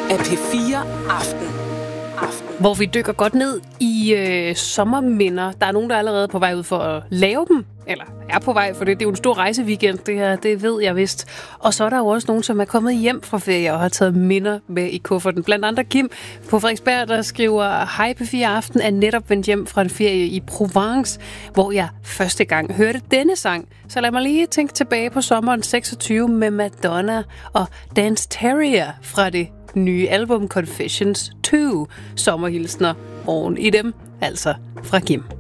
af P4 Aften. Hvor vi dykker godt ned i sommerminder. Der er nogen, der er allerede på vej ud for at lave dem. Eller er på vej, for det er jo en stor rejseweekend, det her, det ved jeg vist. Og så er der jo også nogen, som er kommet hjem fra ferie og har taget minder med i kufferten. Blandt andre Kim på Frederiksberg, der skriver: Hej P4 Aften, er netop vendt hjem fra en ferie i Provence, hvor jeg første gang hørte denne sang. Så lad mig lige tænke tilbage på sommeren 26 med Madonna og Dance Terrier fra det nye album Confessions 2. Sommerhilsner oven i dem, altså fra Kim.